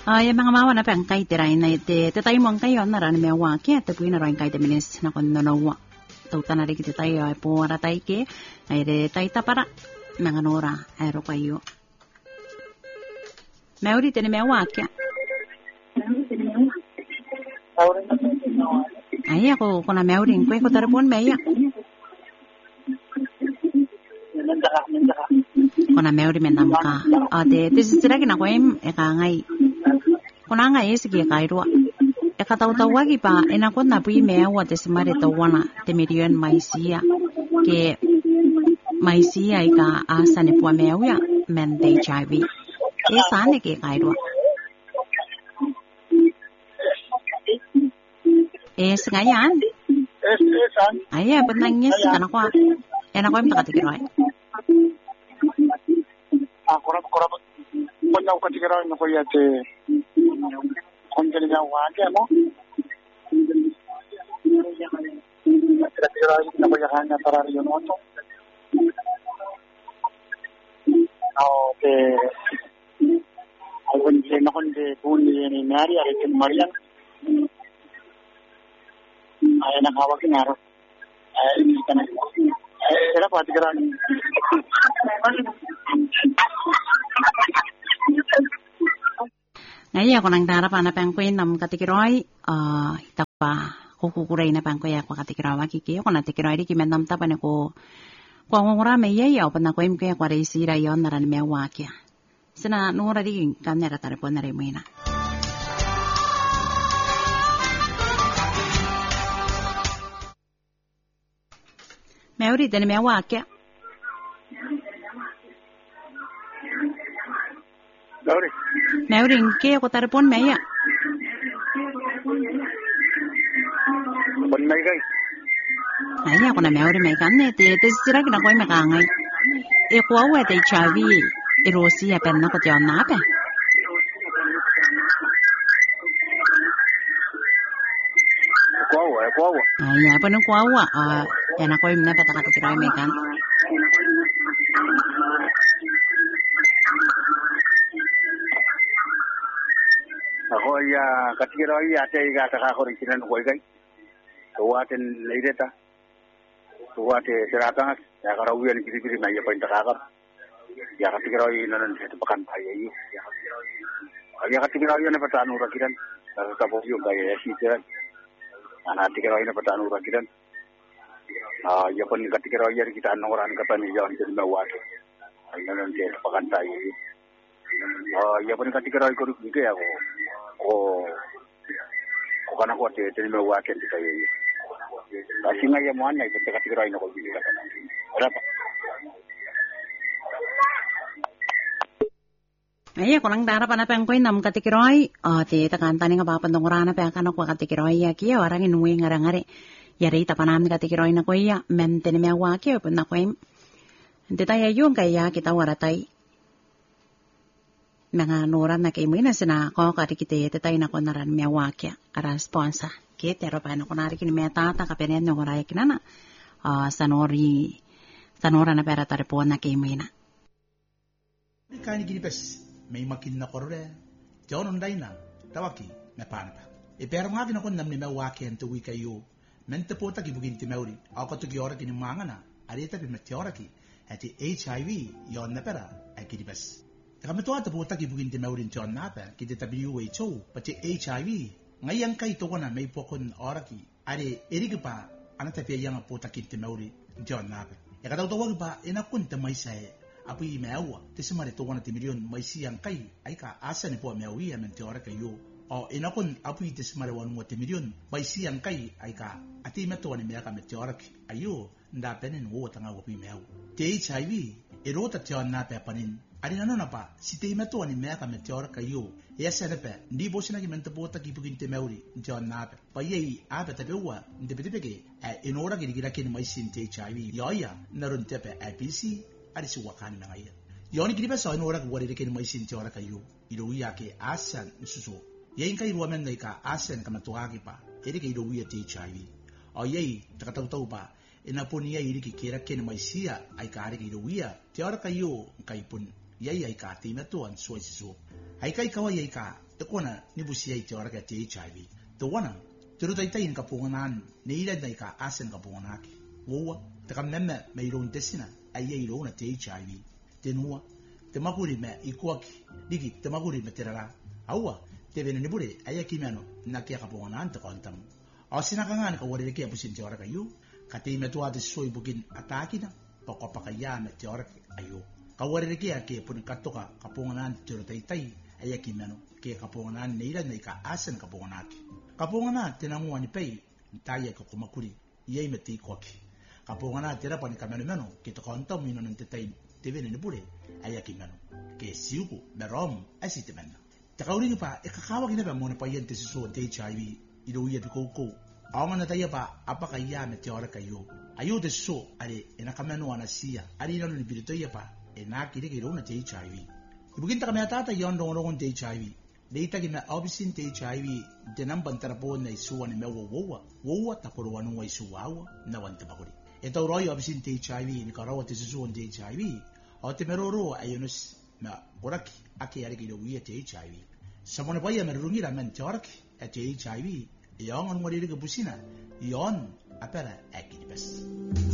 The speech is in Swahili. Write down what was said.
Ay mga mawa na pang kay tiray na ite tayo mong kayo na ran may waki at puin na rin kay minis na kon nonawa. Tauta na rin kita tayo ay puwara tayo ke ay re tayo tapara mga nora ay ro kayo. May uri tini may waki. Ay ako kuna may uri ko tarapon may ya. Kuna may uri mendam ka. Ate tisira kina ko em ekangay. Kuna nga sige kairua. Ekataw-tawa pa enakot na pui mewa tesimare tawana temirion maisia ke maisia ika asa ne pua mewa mente HIV. Esane ke kairua. Ngayan. Aya benangnya kanakwa. Enakwa im takatikiroy. Korap punya katikiroy no koyate. Konjeli yang wajah mo. Kira-kira ini apa yang hanya terari yang nonton. Oke. Aku ni nak ni puni ni mari ada tu Marian. Ayah nak awak ni harus. Ini kan. Kenapa kira ni? Ngayon ako nang darapan na pangkuin nam katikiroy hitapa kukukuray na pangkuy ako katikirawa kiki ako na tikiroy di kimendam tapan ako kuangura may yayaw pa na ko imkaya kwa reisira yon naran may wakya sina nura di kanera taripon na rin mo ina may ulit na may wakya Mauring ke ako tarapon maya. Bon may guys. Ay ako na mauring may kanne te sira kina ko may kangay. E ko awa te chavi e rosi apen na ko te onape. Ko awa. Ay apa no ko awa na ko imna peta ka te may kan. Ako ya katikira ya ate ga ta ka ko rin kinan ko gay. Tuwaten leideta. Tuwate sirata ya ka rawian kiri-kiri na ya painta ka. Ya katikira ya nan sa pakan pa ya. Ya katikira ya na patanu ra kiran. Sa ka po yung gaya si kiran. Ana katikira ya na patanu ra kiran. Ya pon katikira ya kita anoran ka pan ya on din mawat. Ay nan sa pakan pa ya. Ya pon katikira ko rin kaya ako. Kana ko te me wa ke ta yi kasi nga ya mo anay ta katigray na ko bili ka na rapa ay ko nang darapan na pangkoy nam katikroy te takanta ni nga papandongorana pa kana ko katikroy ya kiya warang inuwi ngarangare yari ta panam ni katikroy na ko ya mente ni me wa ke pun na ko ente ta ya yung kaya kita waratay mga noran na kay mo na sina ko kadikite tayo na ko naran may wakya ara sponsor kit pero pa na ko nari kin meta ta kapenen no ray kinana sanora na pera taripon na kay mo na kani gini pes may makin na korre jonon dai na tawaki na panpa e pero ngavi na ko namni may wakya ento wi kayo mente pota ki bugin ti meuri ako to gi ora kin mangana arita bi metiora ki ati HIV yon na pera ay gini pes kami tuwa tapo taki bugin di maurin tiyon nata kita WHO pati HIV ngayang kay to na may pokon oraki are erigi pa ana tapi yang po taki di mauri tiyon nata ya kataw tawag pa inakun ta may say api mewa tisimari to na timilyon may siyang kay ay ka asa ni po mewi amen ti ora kayo o inakun api tisimari wan mo timilyon may siyang kay ay ka ati meto ni meya ka met ora ayo nda penen wo tanga wo pi mew ti HIV erota tiyon nata panin ari nano na pa si te meto ni meka meteor kayo ya senepe ndi bo sina ki mente bota ki bugin te meuri ntion na pa ye ape te bewa ndi bete in ora ki gira ken mai sin te HIV ya narun tepe APC ari si wakani na ngaya yoni ki beso in ora ki wari ken mai sin te ora kayo ido ya ke asan susu ye in kai ruamen dai ka asan kama to agi pa ere ke ido wi te HIV o ye takatau tau pa ina pun ye iri ki kira ken mai sia ai ka ari ki ido wi te ora kayo kai pun yai ai ka te me tuan so si so ai kai kawa yai ka te kona ni busi ai te ora ka te HIV te wana te rutai tai in ka ponganan ne ira dai ka asen ka ponganaki woa te ka meme me iro intesina ai ai iro na te HIV te nua te makuri me ikuaki diki te makuri me te rara aua te vene ni bure ai ki meno na ke ka ponganan te kontam asina ka ngani ka wore ke busin te ora ka yu ka te me tua te soi bukin atakina poko pakaya me te ora ayo ka wore ke pun katoka ka ponganan te rutai tai ai ki meno ke ka ponganan ne ira nei ka asen ka ponganaki ka pongana te nangua ni pei tai ka kumakuri iei me te ikuaki ka pongana te rapa ni ka meno ke te kontam ino nante tai te vene ni bure ai ki meno ke siuku me rom asi te mena te kauringi pa e ka kawa ki nebe mone pa iente si so te HIV i do ia te koukou aongana tai pa apa ka ia me te ora ka yo ayo te so ale e na ka meno ana sia ali ino ni pirito ia pa e na ki reke rona te HIV i bukinta ka mea tata i ondo rongon te HIV leita ki me obisin te HIV te namban tarapo na isua ni mewa wowa takoro anu wa isua awa na wante pakuri e tau roi obisin te HIV ni ka rawa te susu on te HIV o te meroro ayonus me oraki ake ariki do ia te HIV samone paya merungira men te oraki e te HIV i ongan ngari rika busina i on apera akidibas